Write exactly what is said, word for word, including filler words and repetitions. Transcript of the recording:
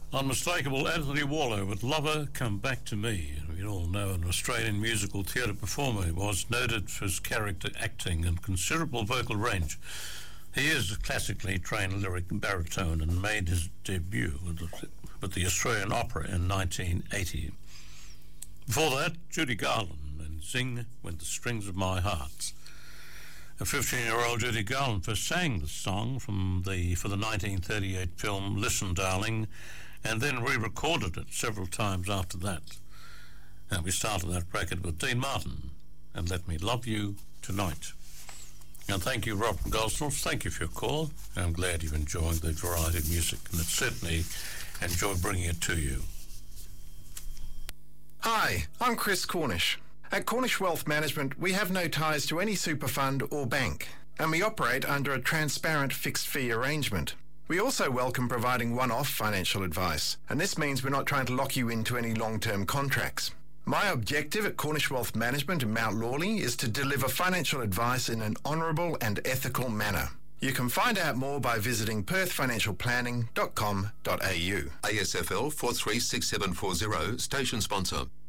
Unmistakable Anthony Waller with Lover Come Back to Me. We all know an Australian musical theatre performer who was noted for his character acting and considerable vocal range. He is a classically trained lyric baritone and made his debut with the, with the Australian Opera in nineteen eighty. Before that, Judy Garland and Sing When the Strings of My Heart. A fifteen-year-old Judy Garland first sang the song from the for the nineteen thirty-eight film Listen, Darling, and then re-recorded it several times after that. And we started that bracket with Dean Martin and Let Me Love You Tonight. And thank you, Rob from Gosnells. Thank you for your call. I'm glad you've enjoyed the variety of music, and it's certainly enjoyed bringing it to you. Hi, I'm Chris Cornish. At Cornish Wealth Management, we have no ties to any super fund or bank, and we operate under a transparent fixed fee arrangement. We also welcome providing one-off financial advice, and this means we're not trying to lock you into any long-term contracts. My objective at Cornish Wealth Management in Mount Lawley is to deliver financial advice in an honourable and ethical manner. You can find out more by visiting perth financial planning dot com dot a u. A S F L four three six seven four zero, station sponsor.